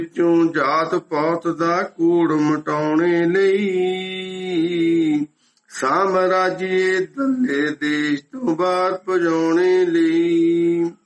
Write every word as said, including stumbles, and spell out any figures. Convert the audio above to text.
ਵਿੱਚੋਂ ਜਾਤ ਪਾਤ ਦਾ ਕੂੜ ਮਟਾਉਣੇ ਲਈ, ਸਾਮਰਾਜੀਏ ਦਲੇ ਦੇਸ਼ ਤੋਂ ਬਾਹਰ ਭਜਾਉਣੇ ਲਈ।